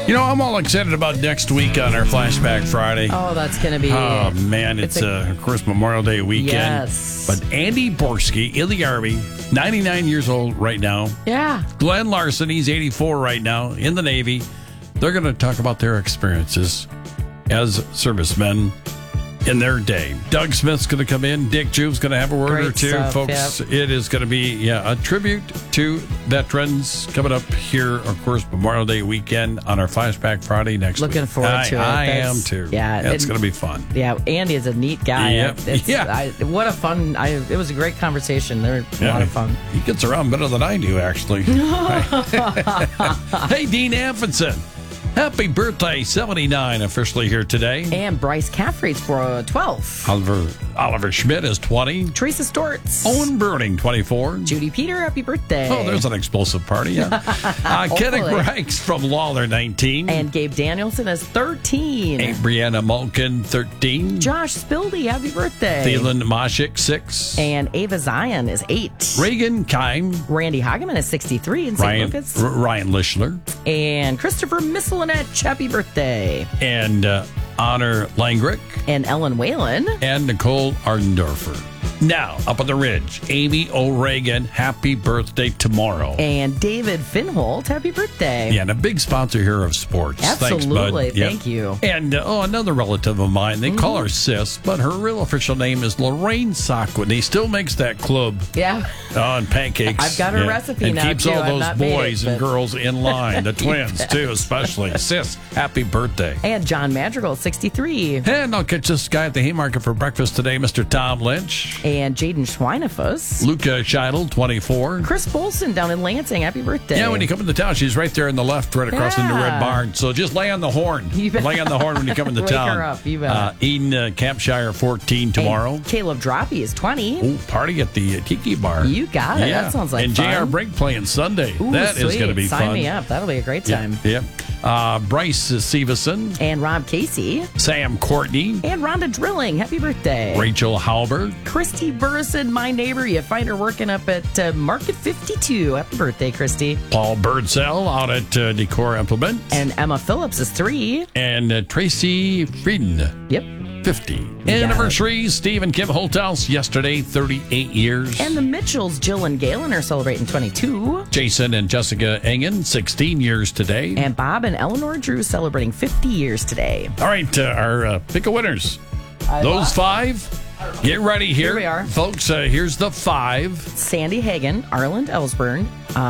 I'm all excited about next week on our Flashback Friday. Oh, that's going to be... Oh, man, it's, of course, Memorial Day weekend. Yes. But Andy Borski in the Army, 99 years old right now. Yeah. Glenn Larson, he's 84 right now, in the Navy. They're going to talk about their experiences as servicemen in their day. Doug Smith's going to come in. Dick Juve's going to have a word Great or two. stuff, Folks, yep. It is going to be a tribute to veterans coming up here, of course, Memorial Day weekend on our Flashback Friday next week. Looking forward to it. I am too. Yeah. It's going to be fun. Yeah, Andy is a neat guy. Yep. What a fun... it was a great conversation. They were a lot of fun. He gets around better than I do, actually. Hey, Dean Amundsen. Happy birthday, 79, officially here today. And Bryce Caffrey's for 12. Oliver Schmidt is 20. Teresa Stortz. Owen Burning, 24. Judy Peter, happy birthday. Oh, there's an explosive party. Yeah. Kenneth Reichs from Lawler, 19. And Gabe Danielson is 13. Hey, Brianna Malkin, 13. Josh Spildy, happy birthday. Thielen Moshik, 6. And Ava Zion is 8. Reagan Kime. Randy Hageman is 63 in St. Lucas. Ryan Lischler. And Christopher Misselinetch, happy birthday. And Honor Langrick. And Ellen Whalen. And Nicole Ardendorfer. Now, up on the ridge, Amy O'Regan, happy birthday tomorrow. And David Finholt, happy birthday. Yeah, and a big sponsor here of sports. Absolutely. Thanks, bud. Thank you. And, another relative of mine, they call her Sis, but her real official name is Lorraine Sockwood. He still makes that club. Yeah. On pancakes. I've got her recipe and now, keeps too. all I've those not made boys it, and girls in line. The twins, bet. too, especially. Sis, happy birthday. And John Madrigal, 63. And I'll catch this guy at the Haymarket for breakfast today, Mr. Tom Lynch. And Jaden Schweinefus. Luca Scheidel, 24. Chris Bolson down in Lansing, happy birthday. Yeah, when you come into town, she's right there in the left, right across from the Red Barn. So just lay on the horn. Lay on the horn when you come into Wake town. her up, you bet. Eden Campshire, 14 tomorrow. And Caleb Droppy is 20. Oh, party at the Tiki Bar. You got it. Yeah. That sounds like and fun. And J.R. Brink playing Sunday. Ooh, that is going to be Sign fun. Sign me up. That'll be a great time. Yep. Bryce Severson. And Rob Casey. Sam Courtney. And Rhonda Drilling. Happy birthday. Rachel Halbert. Christy Burson, my neighbor. You find her working up at Market 52. Happy birthday, Christy. Paul Birdsell out at Decor Implement. And Emma Phillips is 3. And Tracy Frieden. Yep. 50. Anniversaries, Steve and Kim Holthouse, yesterday, 38 years. And the Mitchells, Jill and Galen, are celebrating 22. Jason and Jessica Engen, 16 years today. And Bob and Eleanor Drew celebrating 50 years today. All right, our pick of winners. Those 5. Get ready here. Here we are. Folks, here's the 5. Sandy Hagen, Arland Ellsburn,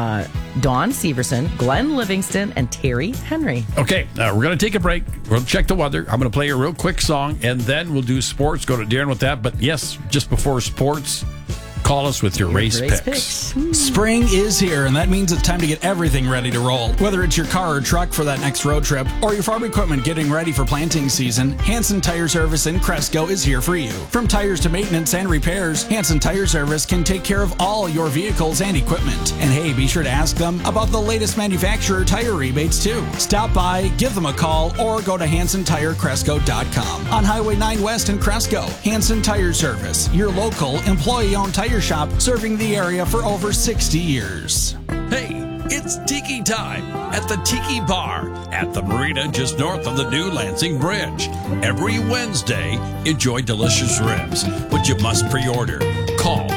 Dawn Severson, Glenn Livingston, and Terry Henry. Okay, we're going to take a break. We'll check the weather. I'm going to play a real quick song, and then we'll do sports. Go to Darren with that. But yes, just before sports, call us with your race picks. Spring is here, and that means it's time to get everything ready to roll. Whether it's your car or truck for that next road trip, or your farm equipment getting ready for planting season, Hanson Tire Service in Cresco is here for you. From tires to maintenance and repairs, Hanson Tire Service can take care of all your vehicles and equipment. And hey, be sure to ask them about the latest manufacturer tire rebates too. Stop by, give them a call, or go to HansonTireCresco.com. On Highway 9 West in Cresco, Hanson Tire Service, your local employee-owned tire shop serving the area for over 60 years. Hey, it's Tiki time at the Tiki Bar at the marina just north of the new Lansing Bridge. Every Wednesday, enjoy delicious ribs, but you must pre-order. Call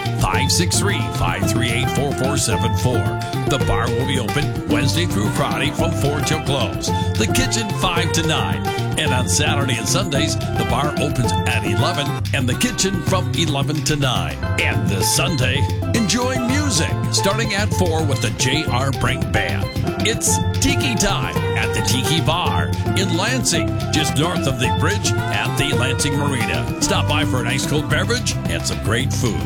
563-538-4474. The bar will be open Wednesday through Friday from 4 till close. The kitchen 5 to 9. And on Saturday and Sundays, the bar opens at 11 and the kitchen from 11 to 9. And this Sunday, enjoy music starting at 4 with the J.R. Brink Band. It's Tiki time at the Tiki Bar in Lansing, just north of the bridge at the Lansing Marina. Stop by for an ice cold beverage and some great food.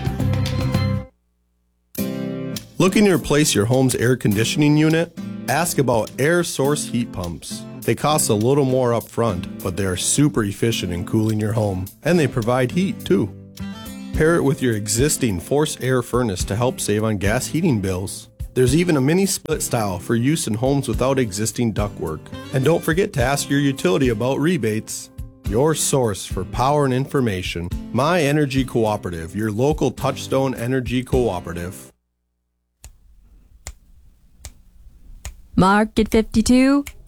Looking to replace your home's air conditioning unit? Ask about air source heat pumps. They cost a little more up front, but they are super efficient in cooling your home, and they provide heat too. Pair it with your existing forced air furnace to help save on gas heating bills. There's even a mini split style for use in homes without existing ductwork. And don't forget to ask your utility about rebates. Your source for power and information, My Energy Cooperative, your local Touchstone Energy Cooperative. Market 52,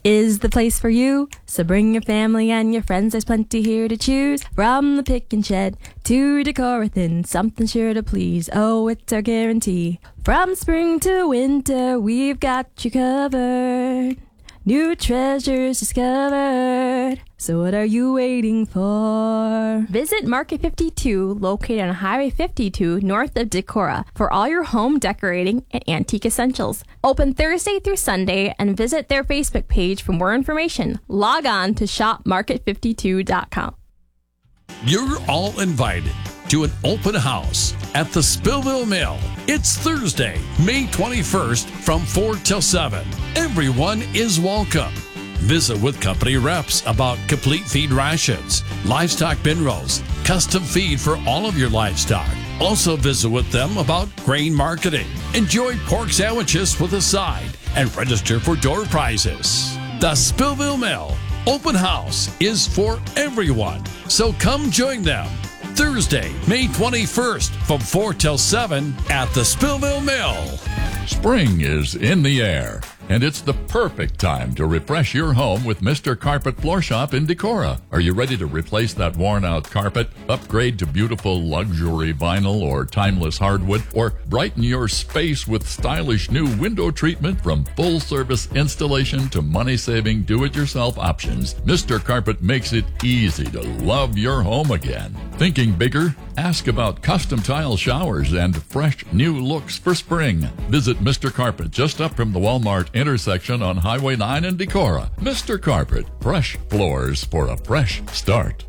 is the place for you. So bring your family and your friends, there's plenty here to choose. From the pick and shed to Decorathon, something sure to please. Oh, it's our guarantee. From spring to winter, we've got you covered. New treasures discovered. So what are you waiting for? Visit Market 52, located on Highway 52, north of Decorah, for all your home decorating and antique essentials. Open Thursday through Sunday, and visit their Facebook page for more information. Log on to shopmarket52.com. You're all invited to an open house at the Spillville Mill. It's Thursday, May 21st from 4 till 7. Everyone is welcome. Visit with company reps about complete feed rations, livestock bin rolls, custom feed for all of your livestock. Also visit with them about grain marketing. Enjoy pork sandwiches with a side and register for door prizes. The Spillville Mill Open House is for everyone, so come join them. Thursday, May 21st from 4 till 7 at the Spillville Mill. Spring is in the air, and it's the perfect time to refresh your home with Mr. Carpet Floor Shop in Decorah. Are you ready to replace that worn-out carpet, upgrade to beautiful luxury vinyl or timeless hardwood, or brighten your space with stylish new window treatment? From full-service installation to money-saving do-it-yourself options, Mr. Carpet makes it easy to love your home again. Thinking bigger? Ask about custom tile showers and fresh new looks for spring. Visit Mr. Carpet just up from the Walmart intersection on Highway 9 in Decorah. Mr. Carpet, fresh floors for a fresh start.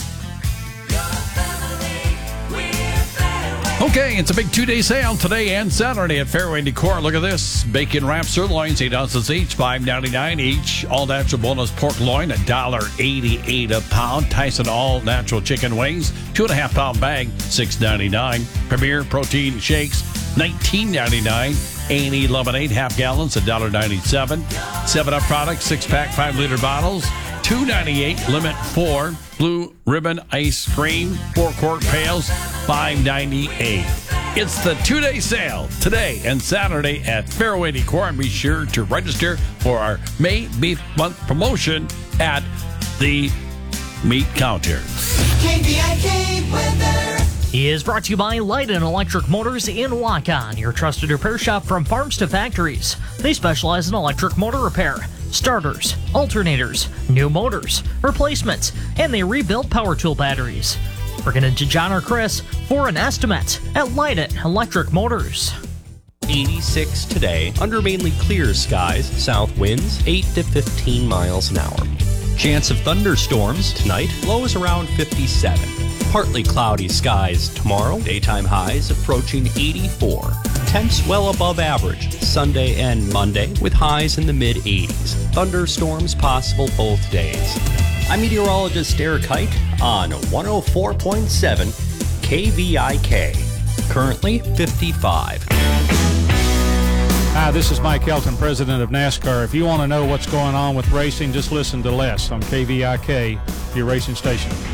Okay, it's a big 2-day sale today and Saturday at Fairway Decor. Look at this. Bacon wrapped sirloins, 8 ounces each, $5.99 each. All natural boneless pork loin, $1.88 a pound. Tyson all natural chicken wings, 2.5 pound bag, $6.99. Premier protein shakes, $19.99. A&E lemonade, half gallons, $1.97. 7-Up products, 6-pack, 5-liter bottles, $2.98. Limit 4. Blue Ribbon ice cream, 4-quart pails, $5.98. It's the 2-day sale today and Saturday at Fairway Decor, and be sure to register for our May Beef Month promotion at the meat counter. KVIK weather is brought to you by Lighten Electric Motors in Waukon, your trusted repair shop from farms to factories. They specialize in electric motor repair, starters, alternators, new motors, replacements, and they rebuild power tool batteries. Bring it into John or Chris for an estimate at Lighten Electric Motors. 86 today, under mainly clear skies, south winds 8 to 15 miles an hour. Chance of thunderstorms tonight, lows around 57. Partly cloudy skies tomorrow, daytime highs approaching 84. Temps well above average Sunday and Monday with highs in the mid-80s. Thunderstorms possible both days. I'm meteorologist Eric Height on 104.7 KVIK. Currently 55. Hi, this is Mike Elton, president of NASCAR. If you want to know what's going on with racing, just listen to Les on KVIK, your racing station.